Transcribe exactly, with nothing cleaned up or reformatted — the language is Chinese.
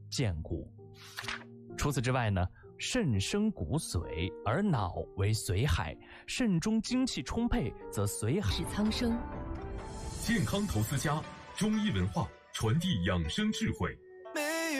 健骨。除此之外呢，肾生骨髓，而脑为髓海，肾中精气充沛，则髓海是苍生。 健康投资家，中医文化传递养生智慧。